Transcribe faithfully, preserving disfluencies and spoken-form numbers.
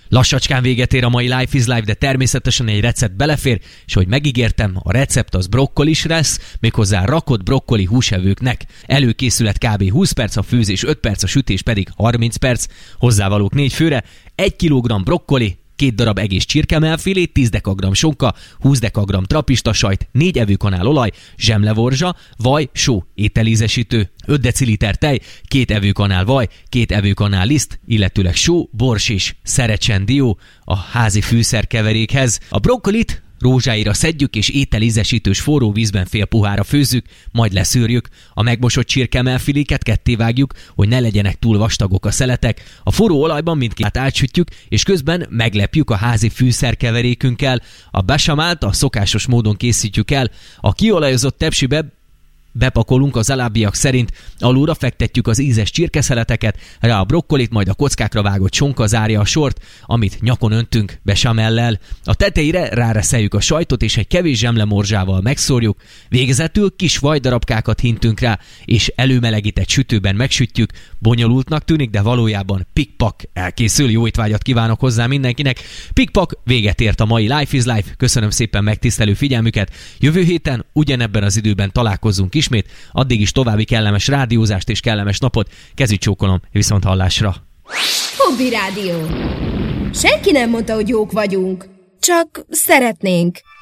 Lassacskán véget ér a mai Life is Life, de természetesen egy recept belefér, és hogy megígértem, a recept az brokkolis lesz, méghozzá rakott brokkoli húsevőknek. Előkészület kb. húsz perc, a főzés öt perc, a sütés pedig harminc perc, hozzávalók négy főre, egy kilogramm brokkoli, két darab egész csirkemelfilé, tíz dekagramm sonka, húsz dekagramm trapista sajt, négy evőkanál olaj, zsemlevorzsa, vaj, só, ételízesítő, öt deciliter tej, két evőkanál vaj, két evőkanál liszt, illetőleg só, bors és szerecsen dió a házi fűszerkeverékhez. A brokkolit rózsáira szedjük és ételízesítős forró vízben fél puhára főzzük, majd leszűrjük. A megmosott csirkemelfiléket ketté vágjuk, hogy ne legyenek túl vastagok a szeletek. A forró olajban mindkét átsütjük, és közben meglepjük a házi fűszerkeverékünkkel. A besamált a szokásos módon készítjük el. A kiolajozott tepsibe bepakolunk az alábbiak szerint, alulra fektetjük az ízes csirkeszeleteket, rá a brokkolit, majd a kockákra vágott sonka zárja a sort, amit nyakon öntünk bechamellel. A tetejére ráreszeljük a sajtot, és egy kevés zsemlemorzsával megszórjuk. Végezetül kis vajdarabkákat hintünk rá, és előmelegített sütőben megsütjük. Bonyolultnak tűnik, de valójában pikpak elkészül. Jó étvágyat kívánok hozzá mindenkinek. Pikpak véget ért a mai Life is Life. Köszönöm szépen megtisztelő figyelmüket. Jövő héten ugyanebben az időben találkozzunk ismét. Addig is további kellemes rádiózást és kellemes napot. Kezügy csókolom, viszont hallásra. Hobby Rádió. Senki nem mondta, hogy jók vagyunk. Csak szeretnénk.